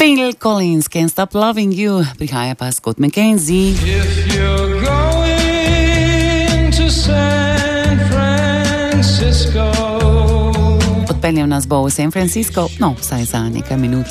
Phil Collins, Can't Stop Loving You, prihaja pa Scott McKenzie. If you're going to San Francisco. Odpeljal nas bo v San Francisco, no, vsaj za nekaj minut.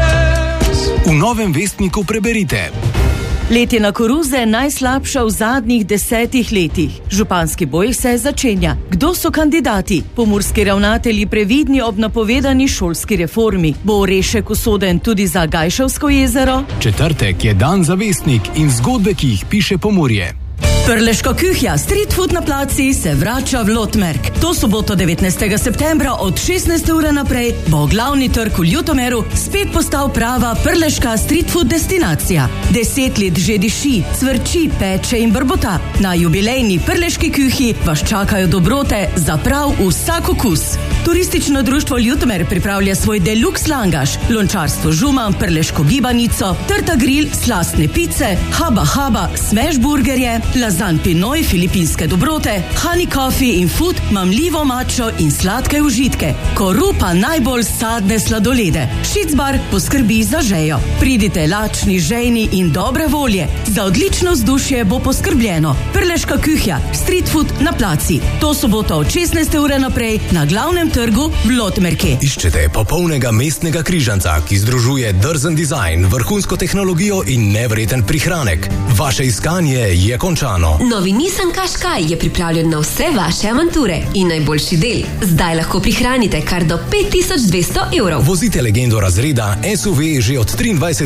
V Novem vestniku preberite. Letina koruze najslabša v zadnjih 10 letih. Županski boj se začenja. Kdo so kandidati? Pomurski ravnatelji previdni ob napovedani šolski reformi. Bo orešek usoden tudi za Gajševsko jezero? Četrtek je dan za vestnik in zgodbe, ki jih piše Pomurje. Prleška kuhja, street food na placi, se vrača v Lotmerk. To soboto 19. septembra od 16. ure naprej bo glavni trg v Ljutomeru spet postal prava prleška street food destinacija. 10 let že diši, cvrči, peče in brbota. Na jubilejni prleški kuhji vas čakajo dobrote za prav vsak okus. Turistično društvo Ljutomer pripravlja svoj deluxe langaš, lončarstvo žuman, prleško gibanico, trta grill, slastne pice, haba, smash burgerje, lazan pinoj, filipinske dobrote, honey coffee in food, mamljivo mačo in sladke užitke. Koru pa najbolj sadne sladolede. Šicbar poskrbi za žejo. Pridite lačni, žejni in dobre volje. Za odlično vzdušje bo poskrbljeno. Prleška kuhja, street food na placi. To soboto od 16. ure naprej na glavnem trgu v Lotmerki. Iščete popolnega mestnega križanca, ki združuje drzen dizajn, vrhunsko tehnologijo in nevreten prihranek. Vaše iskanje je končano. Novi Nissan Qashqai je pripravljen na vse vaše avanture in najboljši del. Zdaj lahko prihranite kar do 5200 evrov. Vozite legendo razreda SUV že od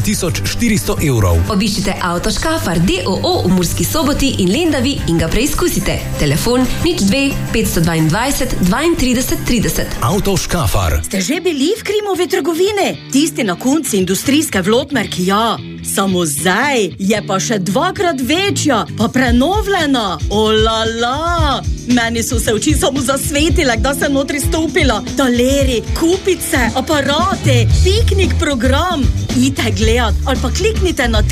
23.400 evrov. Obiščite Auto Škafar DOO v Murski Soboti in Lendavi in ga preizkusite. Telefon 02 522 32 30. Auto Škafar. Ste že bili v Krimove trgovine? Tisti na konci industrijske v Lotmerki, ja. Samo zdaj je pa še 2-krat večja, pa prenovljena. Olala! Meni so se oči samo zasvetile, da sem notri stopila. Taleri, kupice, aparate, piknik program. Idite gledat ali pa kliknite na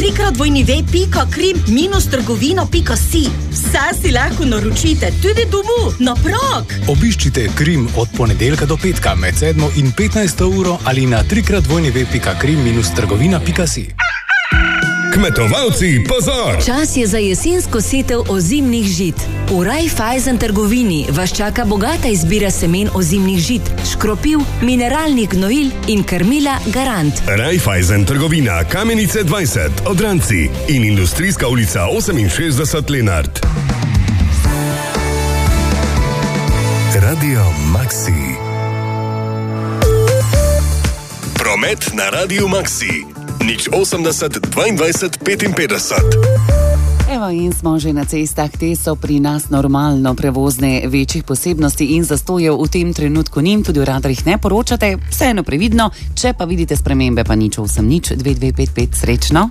www.krim-trgovina.si. Vse si lahko naročite, tudi domu, na prag. Obiščite Krim od ponedeljka do petka med 7 in 15 uro ali na www.krim-trgovina.si. Kmetovalci, pozor! Čas je za jesensko setev ozimnih žit. V Raiffeisen trgovini vas čaka bogata izbira semen ozimnih žit, škropiv, mineralnih gnojil in krmila Garant. Raiffeisen trgovina, Kamenice 20, Odranci in Industrijska ulica 68 Lenart. Radio Maxi. Promet na Radio Maxi. 080 22 55. Evo in smo že na cestah, te so pri nas normalno prevozne, večjih posebnosti in zastojev v tem trenutku njim, tudi v radarjih ne poročate, vseeno previdno, če pa vidite spremembe, pa nič 2255, srečno.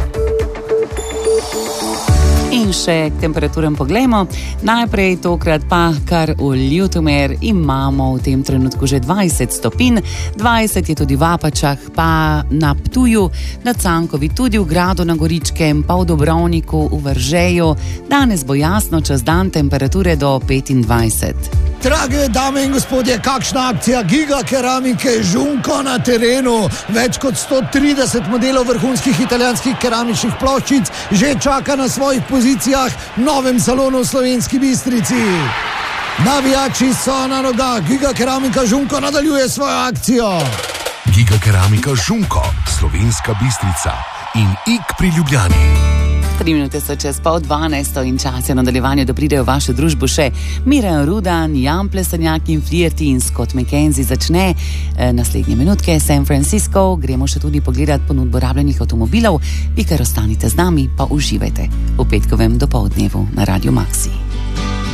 In še k temperaturam poglejmo. Najprej tokrat pa kar v Ljutomer imamo v tem trenutku že 20 stopinj, 20 je tudi v Apačah, pa na Ptuju, na Cankovi, tudi v Gradu na Goričkem, pa v Dobrovniku, v Veržeju. Danes bo jasno, čez dan temperature do 25. Drage dame in gospodje, kakšna akcija Giga Keramike Žunko na terenu. Več kot 130 modelov vrhunskih italijanskih keramičnih ploščic že čaka na svojih pozicijah v novem salonu v Slovenski Bistrici. Navijači so na nogah, Giga Keramika Žunko nadaljuje svojo akcijo. Giga Keramika Žunko, Slovenska Bistrica in Ik pri Ljubljani. 3 minute so čez 11:30 in čas je nadaljevanje, da pridejo v vašo družbo še Miran Rudan, Jan Plesanjak in Flirti in Scott McKenzie. Začne naslednje minutke San Francisco, gremo še tudi pogledat ponudbo rabljenih avtomobilov. Vi kar ostanite z nami, pa uživajte v petkovem dopoldnevu na Radio Maxi.